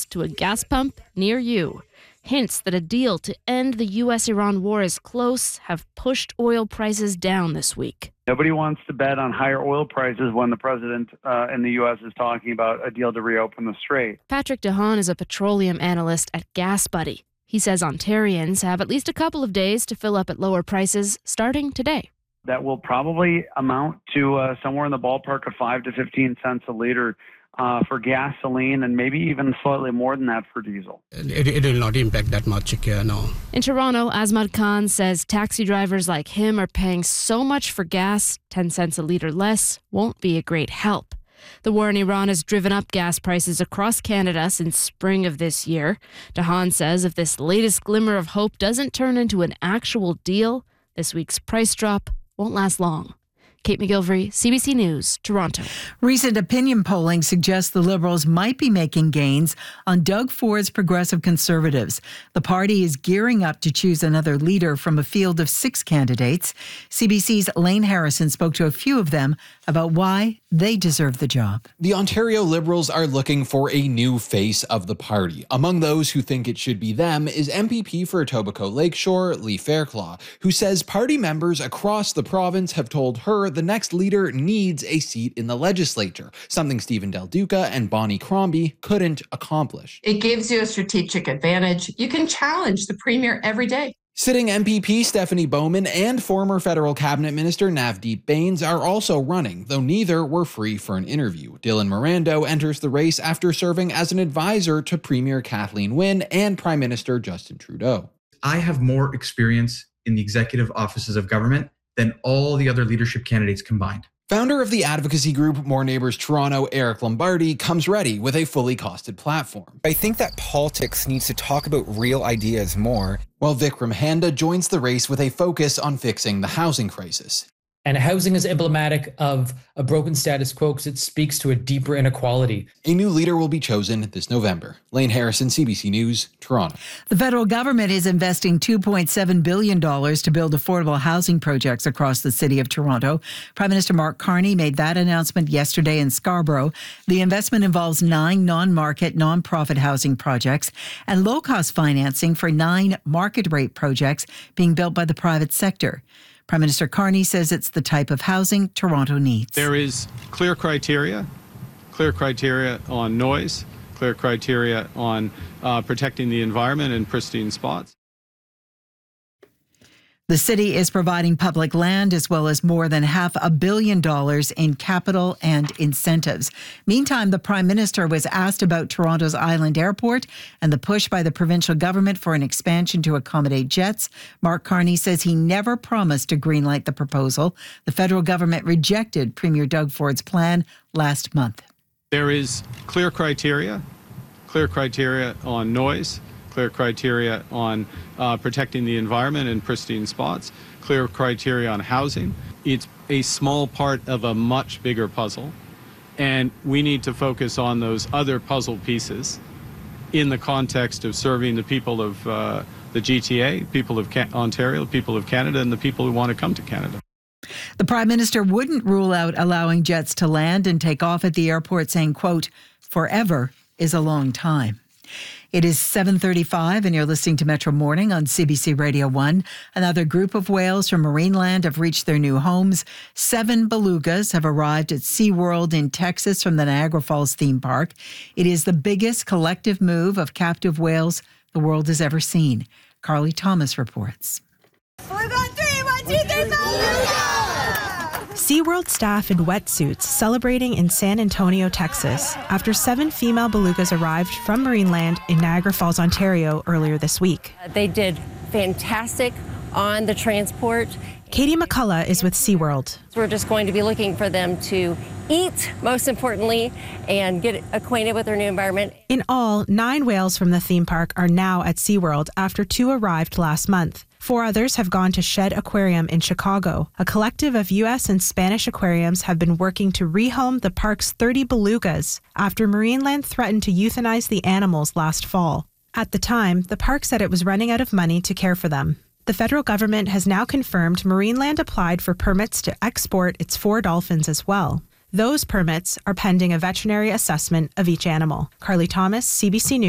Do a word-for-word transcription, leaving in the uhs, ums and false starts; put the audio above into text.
to a gas pump near you. Hints that a deal to end the U S Iran war is close have pushed oil prices down this week. Nobody wants to bet on higher oil prices when the president uh, in the U S is talking about a deal to reopen the strait. Patrick DeHaan is a petroleum analyst at GasBuddy. He says Ontarians have at least a couple of days to fill up at lower prices starting today. That will probably amount to uh, somewhere in the ballpark of five to fifteen cents a liter uh, for gasoline, and maybe even slightly more than that for diesel. It, it will not impact that much, uh, no. In Toronto, Asmad Khan says taxi drivers like him are paying so much for gas, ten cents a liter less won't be a great help. The war in Iran has driven up gas prices across Canada since spring of this year. DeHaan says if this latest glimmer of hope doesn't turn into an actual deal, this week's price drop won't last long. Kate McGilvery, C B C News, Toronto. Recent opinion polling suggests the Liberals might be making gains on Doug Ford's Progressive Conservatives. The party is gearing up to choose another leader from a field of six candidates. C B C's Lane Harrison spoke to a few of them about why they deserve the job. The Ontario Liberals are looking for a new face of the party. Among those who think it should be them is M P P for Etobicoke Lakeshore, Lee Fairclough, who says party members across the province have told her the next leader needs a seat in the legislature, something Stephen Del Duca and Bonnie Crombie couldn't accomplish. It gives you a strategic advantage. You can challenge the premier every day. Sitting M P P Stephanie Bowman and former federal cabinet minister Navdeep Bains are also running, though neither were free for an interview. Dylan Mirando enters the race after serving as an advisor to Premier Kathleen Wynne and Prime Minister Justin Trudeau. I have more experience in the executive offices of government than all the other leadership candidates combined. Founder of the advocacy group More Neighbours Toronto, Eric Lombardi, comes ready with a fully costed platform. I think that politics needs to talk about real ideas more. While Vikram Handa joins the race with a focus on fixing the housing crisis. And housing is emblematic of a broken status quo because it speaks to a deeper inequality. A new leader will be chosen this November. Lane Harrison, C B C News, Toronto. The federal government is investing two point seven billion dollars to build affordable housing projects across the city of Toronto. Prime Minister Mark Carney made that announcement yesterday in Scarborough. The investment involves nine non-market, non-profit housing projects and low-cost financing for nine market-rate projects being built by the private sector. Prime Minister Carney says it's the type of housing Toronto needs. There is clear criteria, clear criteria on noise, clear criteria on uh, protecting the environment in pristine spots. The city is providing public land as well as more than half a billion dollars in capital and incentives. Meantime, the Prime Minister was asked about Toronto's Island Airport and the push by the provincial government for an expansion to accommodate jets. Mark Carney says he never promised to greenlight the proposal. The federal government rejected Premier Doug Ford's plan last month. There is clear criteria, clear criteria on noise, clear criteria on uh, protecting the environment in pristine spots, clear criteria on housing. It's a small part of a much bigger puzzle, and we need to focus on those other puzzle pieces in the context of serving the people of uh, the G T A, people of Can- Ontario, people of Canada, and the people who want to come to Canada. The Prime Minister wouldn't rule out allowing jets to land and take off at the airport, saying, quote, "Forever is a long time." It is seven thirty-five and you're listening to Metro Morning on C B C Radio one. Another group of whales from Marineland have reached their new homes. Seven belugas have arrived at SeaWorld in Texas from the Niagara Falls theme park. It is the biggest collective move of captive whales the world has ever seen. Carly Thomas reports. One, two, three, one, two, three, beluga! SeaWorld staff in wetsuits celebrating in San Antonio, Texas, after seven female belugas arrived from Marineland in Niagara Falls, Ontario earlier this week. They did fantastic on the transport. Katie McCullough is with SeaWorld. We're just going to be looking for them to eat, most importantly, and get acquainted with their new environment. In all, nine whales from the theme park are now at SeaWorld after two arrived last month. Four others have gone to Shed Aquarium in Chicago. A collective of U S and Spanish aquariums have been working to rehome the park's thirty belugas after Marineland threatened to euthanize the animals last fall. At the time, the park said it was running out of money to care for them. The federal government has now confirmed Marineland applied for permits to export its four dolphins as well. Those permits are pending a veterinary assessment of each animal. Carly Thomas, C B C News.